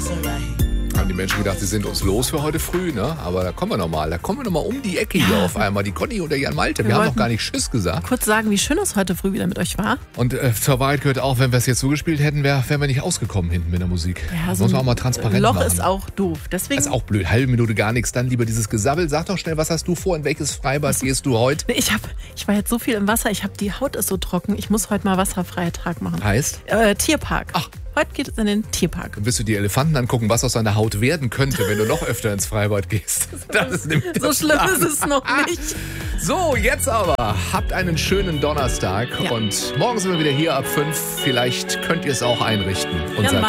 Haben die Menschen gedacht, sie sind uns los für heute früh, ne? Aber da kommen wir nochmal. Da kommen wir nochmal um die Ecke hier auf einmal. Die Conny und der Jan Malte. Wir haben noch gar nicht Tschüss gesagt. Kurz sagen, wie schön es heute früh wieder mit euch war. Und zur Wahrheit gehört auch, wenn wir es jetzt so gespielt hätten, wären wir nicht ausgekommen hinten mit der Musik. Ja, so muss man auch mal transparent Loch machen. ist auch doof. Deswegen Das ist auch blöd. Halbe Minute gar nichts. Dann lieber dieses Gesabbel. Sag doch schnell, was hast du vor? In welches Freibad gehst du heute? Ich war jetzt so viel im Wasser. Die Haut ist so trocken. Ich muss heute mal wasserfreien Tag machen. Heißt? Tierpark. Ach. Heute geht es in den Tierpark. Dann wirst du die Elefanten angucken, was aus deiner Haut werden könnte, wenn du noch öfter ins Freibad gehst. Das ist nämlich so schlimm ist es noch nicht. So, jetzt aber. Habt einen schönen Donnerstag. Ja. Und morgen sind wir wieder hier ab 5. Vielleicht könnt ihr es auch einrichten. Unser